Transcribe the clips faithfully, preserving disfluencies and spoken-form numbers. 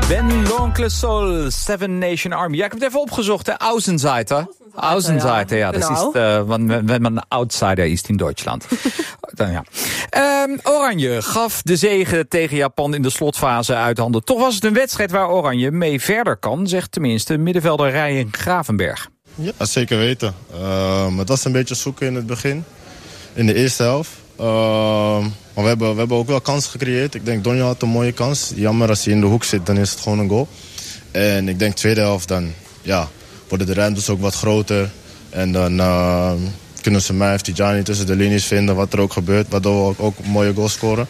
Ben l'Oncle Sol, Seven Nation Army. Ja, ik heb het even opgezocht, hè. Außenseiter. Außenseiter, ja. Dat is uh, wenn man outsider is in Duitsland. Dan, ja. um, Oranje gaf de zege tegen Japan in de slotfase uit handen. Toch was het een wedstrijd waar Oranje mee verder kan, zegt tenminste middenvelder Ryan Gravenberg. Ja, zeker weten. Uh, het was een beetje zoeken in het begin. In de eerste helft. Uh, maar we hebben, we hebben ook wel kansen gecreëerd. Ik denk Donja had een mooie kans. Jammer als hij in de hoek zit, dan is het gewoon een goal. En ik denk tweede helft dan ja, worden de ruimtes ook wat groter. En dan uh, kunnen ze mij of Tijani tussen de linies vinden. Wat er ook gebeurt, waardoor we ook, ook mooie goals scoren.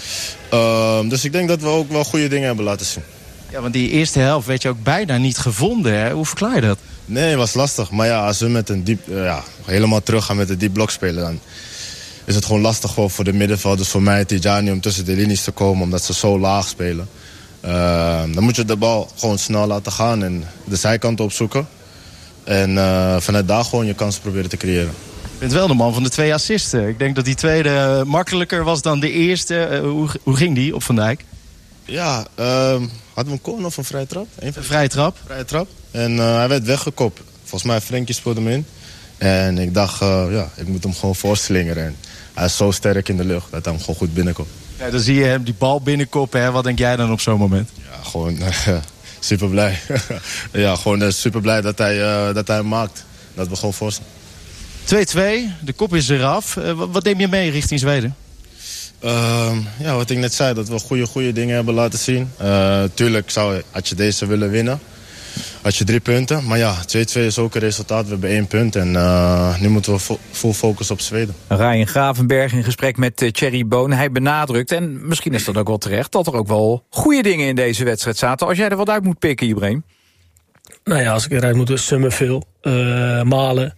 Uh, dus ik denk dat we ook wel goede dingen hebben laten zien. Ja, want die eerste helft werd je ook bijna niet gevonden. Hè? Hoe verklaar je dat? Nee, het was lastig. Maar ja, als we met een diep, uh, ja, helemaal terug gaan met een diep blok spelen, dan is het gewoon lastig gewoon voor de middenvelders, voor mij, Tijani, om tussen de linies te komen, omdat ze zo laag spelen. Uh, dan moet je de bal gewoon snel laten gaan en de zijkant opzoeken. En uh, vanuit daar gewoon je kansen proberen te creëren. Je bent wel de man van de twee assisten. Ik denk dat die tweede makkelijker was dan de eerste. Uh, hoe, hoe ging die op Van Dijk? Ja, uh, hadden we een corner of een vrije trap? Een vrije trap. Vrije trap. En uh, hij werd weggekopt. Volgens mij Frenkie speelde hem in. En ik dacht, uh, ja, ik moet hem gewoon voorslingeren. En hij is zo sterk in de lucht dat hij hem gewoon goed binnenkomt. Ja, dan zie je hem die bal binnenkoppen. Hè? Wat denk jij dan op zo'n moment? Ja, gewoon uh, super blij. ja, gewoon uh, super blij dat hij, uh, dat hij hem maakt. Dat we gewoon voorstaan. twee-twee, de kop is eraf. Uh, wat neem je mee richting Zweden? Uh, ja, wat ik net zei, dat we goede, goede dingen hebben laten zien. Uh, tuurlijk zou, had je deze willen winnen. Had je drie punten. Maar ja, twee-twee is ook een resultaat. We hebben één punt en uh, nu moeten we vo- full focus op Zweden. Ryan Gravenberg in gesprek met uh, Thierry Boon. Hij benadrukt, en misschien is dat ook wel terecht, dat er ook wel goede dingen in deze wedstrijd zaten. Als jij er wat uit moet pikken, Ibrahim. Nou ja, als ik eruit moet, dus Summerville, uh, Malen.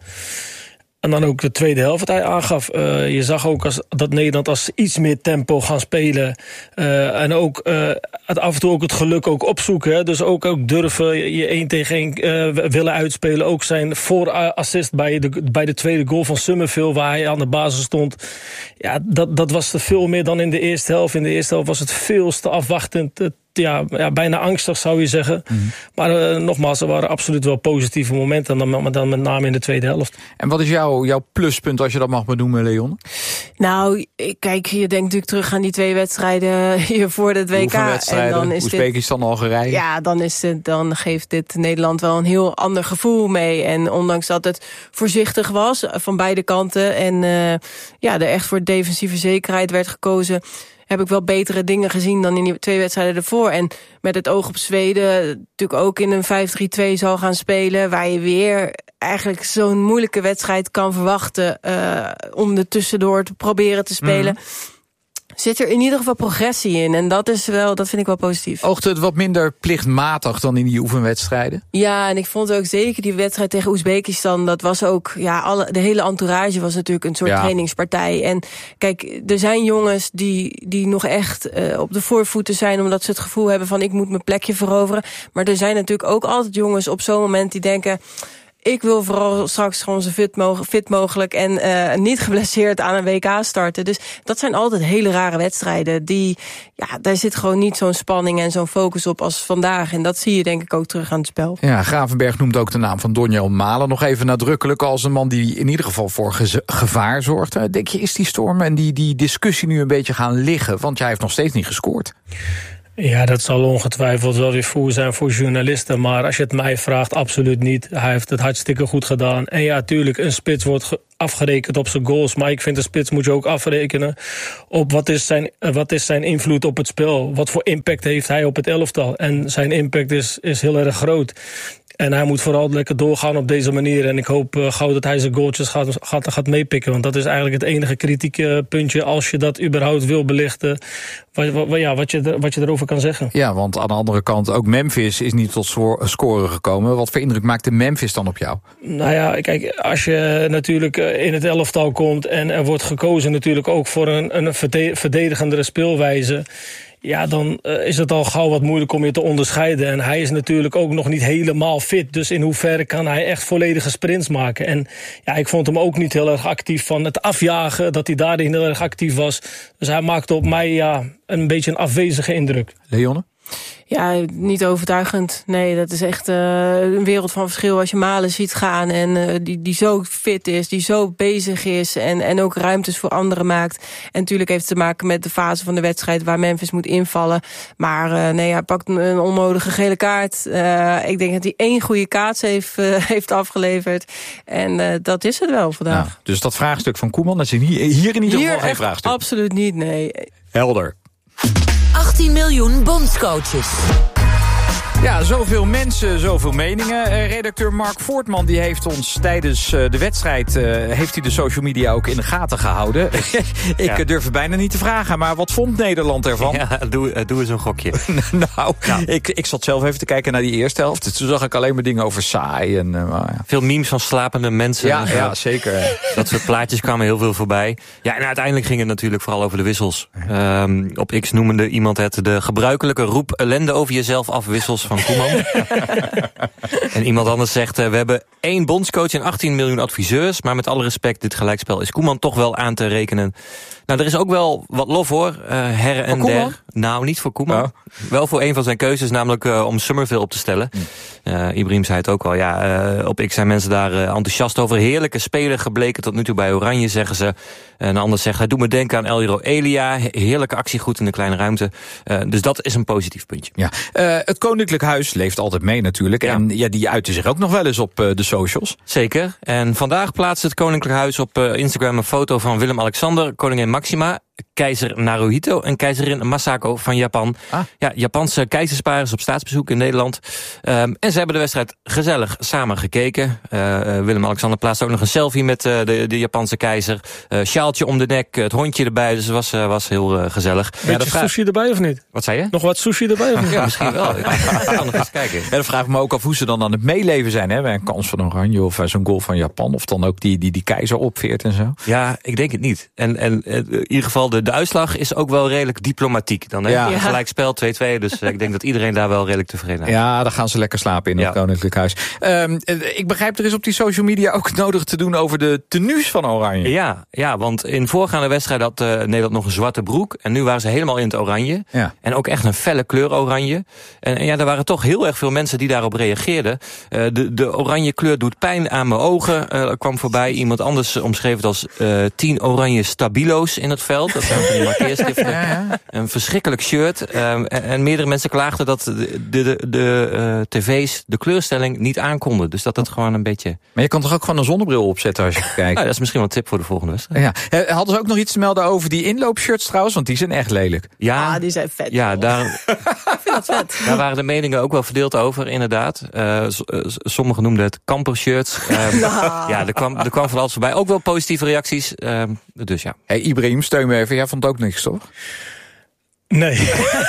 En dan ook de tweede helft wat hij aangaf. Uh, je zag ook als, dat Nederland als iets meer tempo gaan spelen. Uh, en ook uh, af en toe ook het geluk ook opzoeken. Hè. Dus ook, ook durven je één tegen één uh, willen uitspelen. Ook zijn voorassist bij de, bij de tweede goal van Summerville, waar hij aan de basis stond. Ja, dat, dat was er veel meer dan in de eerste helft. In de eerste helft was het veel te afwachtend. Ja, ja, bijna angstig zou je zeggen. Mm-hmm. Maar uh, nogmaals, er waren absoluut wel positieve momenten. Dan, dan, dan met name in de tweede helft. En wat is jouw, jouw pluspunt, als je dat mag benoemen, Leon? Nou, kijk, je denkt natuurlijk terug aan die twee wedstrijden hier voor het W K. En dan is Oezbekistan, dit, Algerije. Ja, dan, is het, dan geeft dit Nederland wel een heel ander gevoel mee. En ondanks dat het voorzichtig was van beide kanten en uh, ja, er echt voor defensieve zekerheid werd gekozen, heb ik wel betere dingen gezien dan in die twee wedstrijden ervoor. En met het oog op Zweden natuurlijk ook in een vijf drie twee zal gaan spelen, waar je weer eigenlijk zo'n moeilijke wedstrijd kan verwachten uh, om er tussendoor te proberen te spelen. Mm. Zit er in ieder geval progressie in. En dat is wel, dat vind ik wel positief. Oogde het wat minder plichtmatig dan in die oefenwedstrijden? Ja, en ik vond ook zeker die wedstrijd tegen Oezbekistan, dat was ook, ja, alle, de hele entourage was natuurlijk een soort ja. trainingspartij. En kijk, er zijn jongens die, die nog echt uh, op de voorvoeten zijn, omdat ze het gevoel hebben van ik moet mijn plekje veroveren. Maar er zijn natuurlijk ook altijd jongens op zo'n moment die denken, ik wil vooral straks gewoon zo fit, mogelijk, fit mogelijk en uh, niet geblesseerd aan een W K starten. Dus dat zijn altijd hele rare wedstrijden. Die, ja, daar zit gewoon niet zo'n spanning en zo'n focus op als vandaag. En dat zie je denk ik ook terug aan het spel. Ja, Gravenberg noemt ook de naam van Donjel Malen nog even nadrukkelijk als een man die in ieder geval voor geze- gevaar zorgt. Denk je, is die storm en die, die discussie nu een beetje gaan liggen? Want jij heeft nog steeds niet gescoord. Ja, dat zal ongetwijfeld wel weer voer zijn voor journalisten. Maar als je het mij vraagt, absoluut niet. Hij heeft het hartstikke goed gedaan. En ja, tuurlijk, een spits wordt ge- afgerekend op zijn goals. Maar ik vind, een spits moet je ook afrekenen op wat is, zijn, wat is zijn invloed op het spel. Wat voor impact heeft hij op het elftal. En zijn impact is, is heel erg groot. En hij moet vooral lekker doorgaan op deze manier. En ik hoop uh, gauw dat hij zijn goaltjes gaat, gaat, gaat meepikken. Want dat is eigenlijk het enige kritieke puntje, als je dat überhaupt wil belichten, wat, wat, ja, wat, je, wat je erover kan zeggen. Ja, want aan de andere kant, ook Memphis is niet tot scoren gekomen. Wat voor indruk maakte Memphis dan op jou? Nou ja, kijk, als je natuurlijk in het elftal komt en er wordt gekozen natuurlijk ook voor een, een verdedigendere speelwijze, ja, dan uh, is het al gauw wat moeilijk om je te onderscheiden. En hij is natuurlijk ook nog niet helemaal fit. Dus in hoeverre kan hij echt volledige sprints maken? En ja, ik vond hem ook niet heel erg actief van het afjagen, dat hij daarin heel erg actief was. Dus hij maakte op mij ja, een beetje een afwezige indruk. Leonne? Ja, niet overtuigend. Nee, dat is echt uh, een wereld van verschil als je Malen ziet gaan. En uh, die, die zo fit is, die zo bezig is. En, en ook ruimtes voor anderen maakt. En natuurlijk heeft het te maken met de fase van de wedstrijd waar Memphis moet invallen. Maar uh, nee, hij pakt een, een onnodige gele kaart. Uh, ik denk dat hij één goede kaats heeft, uh, heeft afgeleverd. En uh, dat is het wel vandaag. Nou, dus dat vraagstuk van Koeman, dat is hier, hier in ieder geval geen vraagstuk. Absoluut niet, nee. Helder. achttien miljoen bondscoaches. Ja, zoveel mensen, zoveel meningen. Uh, redacteur Mark Voortman die heeft ons tijdens uh, de wedstrijd... Uh, heeft hij de social media ook in de gaten gehouden. Ik ja. durf het bijna niet te vragen, maar wat vond Nederland ervan? Ja, doe, doe eens een gokje. nou, ja. ik, ik zat zelf even te kijken naar die eerste helft. Dus toen zag ik alleen maar dingen over saai. En, uh, ja. Veel memes van slapende mensen. Ja, ja zeker. Dat soort plaatjes kwamen heel veel voorbij. Ja, en uiteindelijk ging het natuurlijk vooral over de wissels. Um, op X noemende iemand het de gebruikelijke roep ellende over jezelf af wissels van Koeman. En iemand anders zegt, uh, we hebben één bondscoach en achttien miljoen adviseurs, maar met alle respect, dit gelijkspel is Koeman toch wel aan te rekenen. Nou, er is ook wel wat lof hoor, uh, her en der. Nou, niet voor Koeman. Oh. Wel voor een van zijn keuzes, namelijk uh, om Summerville op te stellen. Uh, Ibrahim zei het ook al, ja, uh, op X zijn mensen daar uh, enthousiast over. Heerlijke speler gebleken tot nu toe bij Oranje, zeggen ze. Een ander zegt, hij doet me denken aan Eliro Elia. Heerlijke actie, goed in de kleine ruimte. Uh, dus dat is een positief puntje. Ja, uh, het Koninklijk Huis leeft altijd mee natuurlijk. Ja. En ja, die uiten zich ook nog wel eens op uh, de socials. Zeker. En vandaag plaatst het Koninklijk Huis op uh, Instagram een foto van Willem-Alexander, koningin Maxima, keizer Naruhito en keizerin Masako van Japan. Ah. Ja, Japanse keizerspaar is op staatsbezoek in Nederland. Um, en ze hebben de wedstrijd gezellig samen gekeken. Uh, uh, Willem-Alexander plaatst ook nog een selfie met uh, de, de Japanse keizer. Uh, sjaaltje om de nek, het hondje erbij. Dus het was, uh, was heel uh, gezellig. Beetje ja, vraag... sushi erbij of niet? Wat zei je? Nog wat sushi erbij of niet? Ja, misschien wel. Ik ga nog eens kijken. Ja, dan vraag ik me ook af hoe ze dan aan het meeleven zijn. Hè? Bij een kans van Oranje of uh, zo'n goal van Japan. Of dan ook die, die, die keizer opveert en zo. Ja, ik denk het niet. En, en in ieder geval de, de uitslag is ook wel redelijk diplomatiek dan. Hè? Ja. Ja. Gelijkspel twee-twee, dus ik denk dat iedereen daar wel redelijk tevreden is. Ja, dan gaan ze lekker slapen in ja. het Koninklijk Huis. Um, ik begrijp, er is op die social media ook het nodig te doen over de tenues van Oranje. Ja, ja, want in voorgaande wedstrijd had uh, Nederland nog een zwarte broek. En nu waren ze helemaal in het oranje. Ja. En ook echt een felle kleur oranje. En, en ja, er waren toch heel erg veel mensen die daarop reageerden. Uh, de, de oranje kleur doet pijn aan mijn ogen. Uh, er kwam voorbij iemand anders omschreven het als uh, tien oranje stabilo's in het veld. Dat zijn van die markeerstiften. Ja, ja. Een verschrikkelijk shirt. Uh, en, en meerdere mensen klaagden dat de, de, de, de uh, tv's de kleurstelling niet aankonden. Dus dat dat gewoon een beetje... Maar je kan toch ook gewoon een zonnebril opzetten als je kijkt? Nou, dat is misschien wel een tip voor de volgende wedstrijd. Ja. Hadden ze ook nog iets te melden over die inloopshirts trouwens? Want die zijn echt lelijk. Ja, ah, die zijn vet. Ja, daar, ik vind dat vet. Daar waren de meningen ook wel verdeeld over, inderdaad. Uh, sommigen noemden het kampershirts. Uh, nou. Ja, er kwam, er kwam van alles voorbij. Ook wel positieve reacties. Uh, dus ja. Hey, Ibrahim, steun me even. Jij vond ook niks, toch? Nee.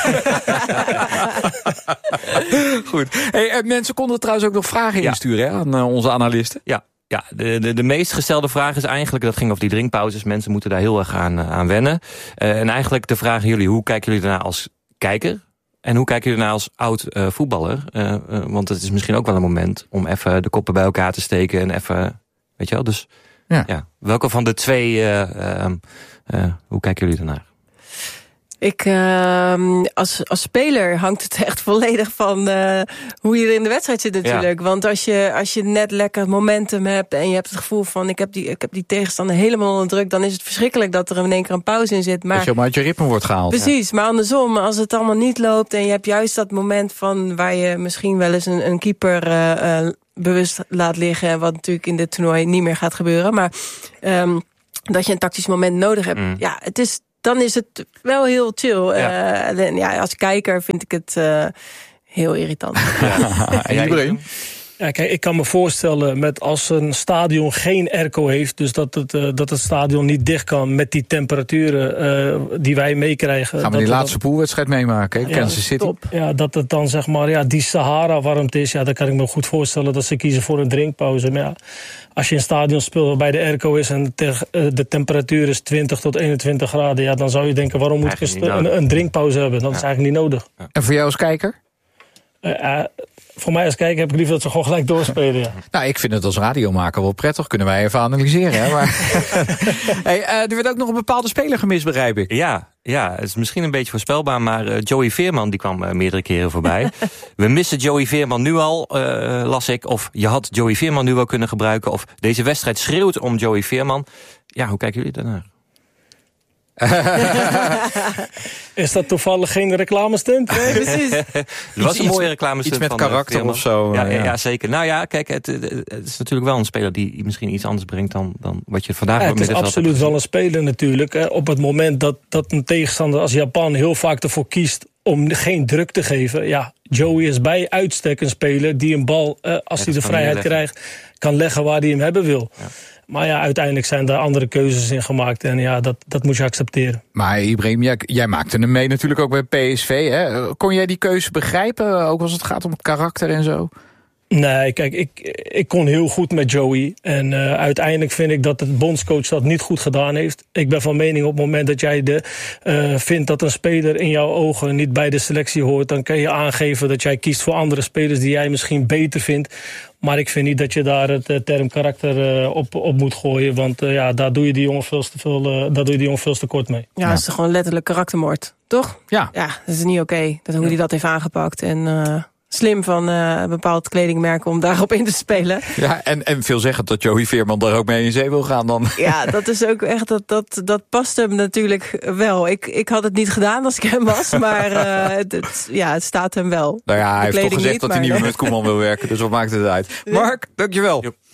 Goed. Hey, mensen konden trouwens ook nog vragen ja. insturen hè, aan uh, onze analisten. Ja. Ja, de, de, de meest gestelde vraag is eigenlijk, dat ging over die drinkpauzes. Mensen moeten daar heel erg aan, aan wennen. Uh, en eigenlijk de vraag aan jullie, hoe kijken jullie ernaar als kijker? En hoe kijken jullie ernaar als oud uh, voetballer? Uh, uh, want het is misschien ook wel een moment om even de koppen bij elkaar te steken en even, weet je wel, dus ja. ja. Welke van de twee, uh, uh, uh, hoe kijken jullie ernaar? Ik, uh, als, als speler hangt het echt volledig van uh, hoe je er in de wedstrijd zit natuurlijk. Ja. Want als je, als je net lekker momentum hebt en je hebt het gevoel van ik heb die, ik heb die tegenstander helemaal onder druk, dan is het verschrikkelijk dat er in één keer een pauze in zit. Maar, dat je maar uit je ritme wordt gehaald. Precies, ja. Maar andersom, als het allemaal niet loopt en je hebt juist dat moment van waar je misschien wel eens een, een keeper uh, uh, bewust laat liggen, wat natuurlijk in dit toernooi niet meer gaat gebeuren, maar um, dat je een tactisch moment nodig hebt. Mm. Ja, het is dan is het wel heel chill. Ja. Uh, en ja, als kijker vind ik het uh, heel irritant. Ja. En Ibrahim? Ja, kijk, ik kan me voorstellen met als een stadion geen airco heeft, dus dat het, uh, dat het stadion niet dicht kan met die temperaturen uh, die wij meekrijgen. Gaan we die laatste poolwedstrijd meemaken, hè? Ja, Kansas City. Top. Ja, dat het dan zeg maar ja, die Sahara warmte is, ja, dan kan ik me goed voorstellen dat ze kiezen voor een drinkpauze. Maar ja, als je in een stadion speelt waarbij de airco is en de temperatuur is twintig tot eenentwintig graden, ja, dan zou je denken, waarom moet ik een, een drinkpauze hebben? Dat ja. is eigenlijk niet nodig. En voor jou als kijker? Uh, uh, voor mij als kijker heb ik liever dat ze gewoon gelijk doorspelen. Ja. Nou, ik vind het als radiomaker wel prettig. Kunnen wij even analyseren. Hè? Maar hey, uh, er werd ook nog een bepaalde speler gemist, begrijp ik. Ja, ja, het is misschien een beetje voorspelbaar, maar uh, Joey Veerman die kwam uh, meerdere keren voorbij. We missen Joey Veerman nu al, uh, las ik. Of je had Joey Veerman nu wel kunnen gebruiken. Of deze wedstrijd schreeuwt om Joey Veerman. Ja, hoe kijken jullie daarnaar? Is dat toevallig geen reclamestunt? Nee, precies. Het was een mooie reclamestunt. Iets met van karakter uh, of zo. Ja, ja. ja, zeker. Nou ja, kijk, het, het is natuurlijk wel een speler die misschien iets anders brengt dan, dan wat je vandaag ja, op het is absoluut wel een speler natuurlijk. Hè. Op het moment dat, dat een tegenstander als Japan heel vaak ervoor kiest om geen druk te geven. Ja, Joey is bij uitstek een speler die een bal, eh, als hij de vrijheid krijgt, kan leggen waar hij hem hebben wil. Ja. Maar ja, uiteindelijk zijn daar andere keuzes in gemaakt. En ja, dat, dat moet je accepteren. Maar Ibrahim, jij, jij maakte hem mee natuurlijk ook bij P S V. Hè? Kon jij die keuze begrijpen, ook als het gaat om het karakter en zo? Nee, kijk, ik, ik kon heel goed met Joey. En uh, uiteindelijk vind ik dat de bondscoach dat niet goed gedaan heeft. Ik ben van mening op het moment dat jij de, uh, vindt dat een speler in jouw ogen niet bij de selectie hoort, dan kan je aangeven dat jij kiest voor andere spelers die jij misschien beter vindt. Maar ik vind niet dat je daar het uh, term karakter uh, op, op moet gooien. Want uh, ja, daar doe je die jongen veel te veel, uh, daar doe je die jongen veel te kort mee. Ja, dat is gewoon letterlijk karaktermoord, toch? Ja. Ja, dat is niet oké. Okay, dat hoe hij dat heeft aangepakt. En uh, slim van uh, een bepaald kledingmerk om daarop in te spelen. Ja, en, en veel zeggen dat Joey Veerman daar ook mee in zee wil gaan dan. Ja, dat is ook echt, dat, dat, dat past hem natuurlijk wel. Ik, ik had het niet gedaan als ik hem was, maar uh, het, het, ja, het staat hem wel. Nou ja, hij heeft toch gezegd niet, dat hij niet meer met Koeman wil werken, dus wat maakt het uit. Mark, dankjewel. Yep.